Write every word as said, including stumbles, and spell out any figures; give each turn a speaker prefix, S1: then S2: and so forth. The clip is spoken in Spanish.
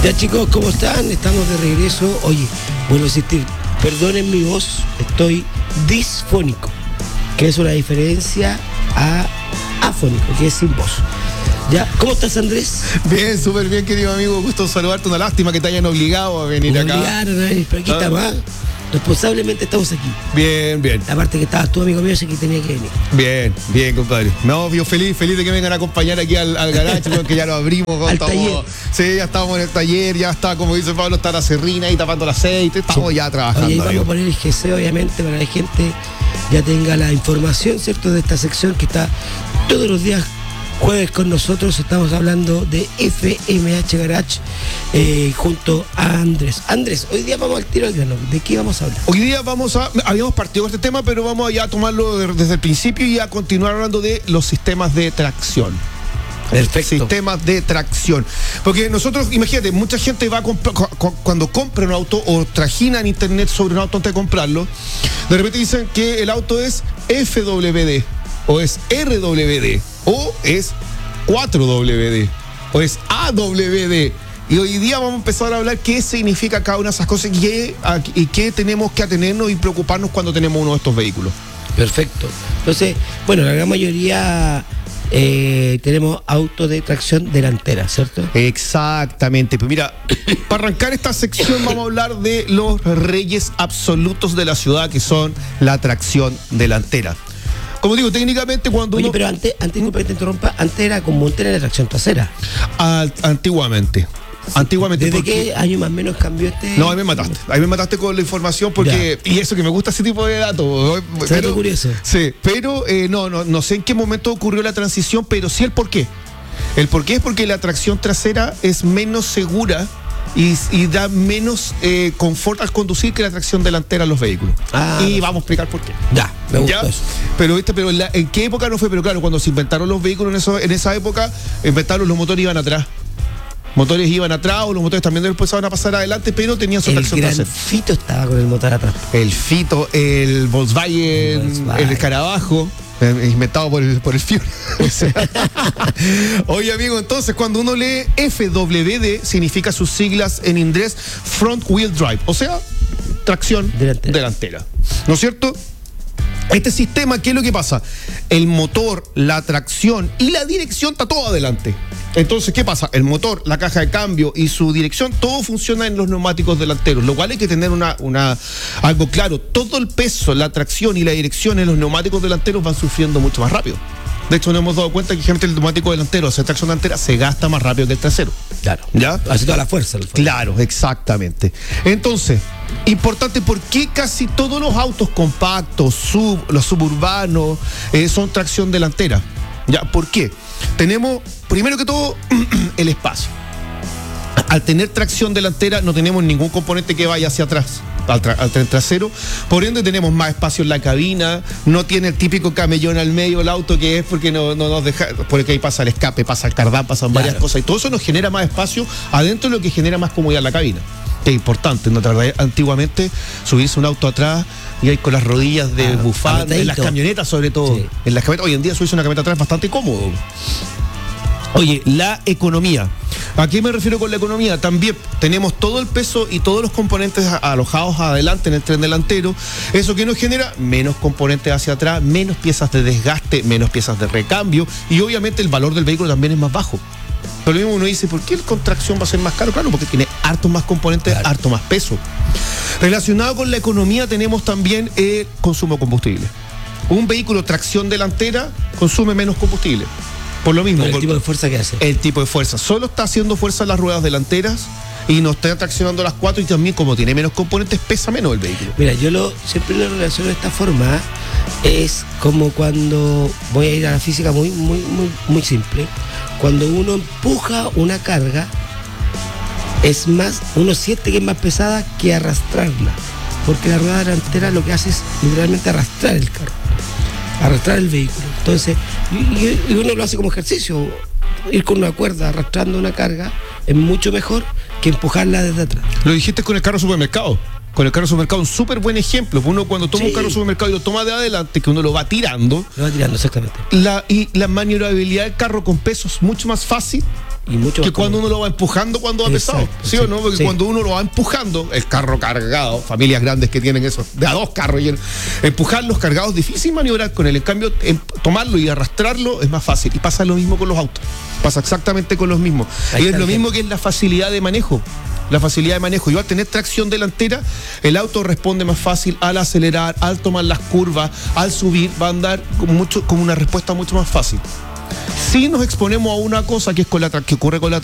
S1: Ya chicos, ¿cómo están? Estamos de regreso. Oye, vuelvo a insistir, perdonen mi voz, estoy disfónico, que es una diferencia a afónico, que es sin voz. ¿Ya? ¿Cómo estás, Andrés?
S2: Bien, súper bien, querido amigo. Gusto saludarte. Una lástima que te hayan obligado a venir
S1: Me
S2: acá.
S1: obligaron a venir, pero aquí estamos, ¿ah? Responsablemente estamos aquí.
S2: Bien, bien.
S1: Aparte que estabas tú, amigo mío, así que tenía que venir.
S2: Bien, bien, compadre. No, yo feliz, feliz de que me vengan a acompañar aquí al, al garage, porque ya lo abrimos.
S1: Al
S2: estamos,
S1: taller.
S2: Sí, ya estábamos en el taller, ya está, como dice Pablo, está la serrina ahí tapando el aceite. Estamos
S1: Sí.
S2: ya trabajando.
S1: Oye, ahí vamos
S2: amigo.
S1: a poner el G C, obviamente, para que la gente ya tenga la información, ¿cierto? De esta sección que está todos los días jueves con nosotros. Estamos hablando de F M H Garage eh, junto a Andrés. Andrés, hoy día vamos al tiro al grano. ¿De qué vamos a hablar?
S2: Hoy día vamos a, habíamos partido con este tema, pero vamos a ya tomarlo de- desde el principio y a continuar hablando de los sistemas de tracción.
S1: Perfecto.
S2: Sistemas de tracción. Porque nosotros, imagínate, mucha gente va a comprar, cu- cu- cuando compra un auto o trajina en internet sobre un auto antes de comprarlo, de repente dicen que el auto es F W D, o es R W D, o es cuatro W D, o es A W D. Y hoy día vamos a empezar a hablar qué significa cada una de esas cosas y qué, a- y qué tenemos que atenernos y preocuparnos cuando tenemos uno de estos vehículos.
S1: Perfecto. Entonces, bueno, la gran mayoría eh, tenemos autos de tracción delantera, ¿cierto?
S2: Exactamente. Pues mira, para arrancar esta sección vamos a hablar de los reyes absolutos de la ciudad, que son la tracción delantera. Como digo, técnicamente cuando
S1: Oye,
S2: uno...
S1: pero antes, antes disculpa que te interrumpa, antes era como un tren de tracción trasera.
S2: Al- antiguamente. Antiguamente.
S1: ¿Desde
S2: porque-
S1: qué año más o menos cambió este?
S2: No, ahí me mataste. Ahí me mataste con la información porque... Y eso que me gusta ese tipo de datos.
S1: Se ve curioso.
S2: Sí, pero eh, no, no, no sé en qué momento ocurrió la transición, pero sí el por qué. El por qué es porque la tracción trasera es menos segura y, y da menos eh, confort al conducir que la tracción delantera en los vehículos.
S1: Ah,
S2: y
S1: perfecto.
S2: vamos a explicar por qué.
S1: Ya, me gustó
S2: ¿Ya?
S1: eso.
S2: Pero, ¿viste? Pero en, la- ¿en qué época no fue? Pero claro, cuando se inventaron los vehículos en, eso, en esa época, inventaron los motores iban atrás. Motores iban atrás o los motores también después iban a pasar adelante, pero tenían su
S1: El
S2: tracción
S1: gran
S2: trasera.
S1: Fito estaba con el motor atrás.
S2: El Fito, el Volkswagen,
S1: El Volkswagen.
S2: el Escarabajo, eh, inventado por el, por el Fiat. O sea, oye, amigo, entonces cuando uno lee F W D, significa sus siglas en inglés Front Wheel Drive, o sea, tracción
S1: Delantera.
S2: delantera. ¿No es cierto? Este sistema, ¿qué es lo que pasa? El motor, la tracción y la dirección está todo adelante. Entonces, ¿qué pasa? El motor, la caja de cambio y su dirección, todo funciona en los neumáticos delanteros, lo cual hay que tener una, una, algo claro. Todo el peso, la tracción y la dirección en los neumáticos delanteros van sufriendo mucho más rápido. De hecho, nos hemos dado cuenta que, gente, el neumático delantero, hacer tracción delantera, se gasta más rápido que el trasero.
S1: Claro.
S2: ¿Ya?
S1: Hace toda la fuerza. en el fondo.
S2: Claro, exactamente. Entonces, importante, ¿por qué casi todos los autos compactos, sub, los suburbanos, eh, son tracción delantera? ¿Ya? ¿Por qué? Tenemos, primero que todo, el espacio. Al tener tracción delantera no tenemos ningún componente que vaya hacia atrás, al, tra- al tren trasero, por ende tenemos más espacio en la cabina, no tiene el típico camellón al medio el auto que es porque no, no nos deja, porque ahí pasa el escape, pasa el cardán, pasan varias
S1: Claro.
S2: cosas y todo eso nos genera más espacio adentro, lo que genera más comodidad en la cabina. Que es importante, ¿no? Antiguamente subirse un auto atrás y ahí con las rodillas de
S1: Ah,
S2: bufanda, en las
S1: apretadito.
S2: camionetas sobre todo.
S1: Sí.
S2: En las camionetas, hoy en día subirse una camioneta atrás es bastante cómodo. Oye, la economía. ¿A qué me refiero con la economía? También tenemos todo el peso y todos los componentes a- alojados adelante en el tren delantero. Eso que nos genera menos componentes hacia atrás, menos piezas de desgaste, menos piezas de recambio y obviamente el valor del vehículo también es más bajo. Pero lo mismo uno dice, ¿por qué el contracción va a ser más caro? Claro, porque tiene hartos más componentes,
S1: Claro.
S2: harto más peso. Relacionado con la economía tenemos también el consumo de combustible. Un vehículo tracción delantera consume menos combustible. Por lo mismo,
S1: Por el
S2: por-
S1: tipo de fuerza que hace.
S2: el tipo de fuerza. Solo está haciendo fuerza en las ruedas delanteras y no está traccionando las cuatro y también como tiene menos componentes pesa menos el vehículo.
S1: Mira, yo lo siempre lo relaciono de esta forma. Es como cuando voy a ir a la física muy, muy, muy, muy simple. Cuando uno empuja una carga, es más, uno siente que es más pesada que arrastrarla. Porque la rueda delantera lo que hace es literalmente arrastrar el carro, arrastrar el vehículo. Entonces, y, y uno lo hace como ejercicio. Ir con una cuerda arrastrando una carga es mucho mejor que empujarla desde atrás.
S2: Lo dijiste con el carro supermercado. Con el carro supermercado, un súper buen ejemplo. Uno cuando toma
S1: Sí.
S2: un carro supermercado y lo toma de adelante, que uno lo va tirando,
S1: Lo va tirando exactamente.
S2: la, y la maniobrabilidad del carro con peso es mucho más fácil
S1: Y mucho
S2: que
S1: más
S2: cuando
S1: cómodo.
S2: uno lo va empujando cuando va
S1: Exacto,
S2: pesado, ¿sí,
S1: sí,
S2: o no? Porque
S1: sí.
S2: cuando uno lo va empujando, el carro cargado, familias grandes que tienen eso, de a dos carros llenos, empujarlos cargados, difícil maniobrar con él. En cambio, em, tomarlo y arrastrarlo es más fácil. Y pasa lo mismo con los autos. Pasa exactamente con los mismos.
S1: Ahí
S2: Y es
S1: está
S2: lo
S1: el
S2: mismo
S1: tema.
S2: que es la facilidad de manejo. La facilidad de manejo. Y al tener tracción delantera, el auto responde más fácil al acelerar, al tomar las curvas, al subir, va a andar con, mucho, con una respuesta mucho más fácil. Si nos exponemos a una cosa que es con la tra- que ocurre con la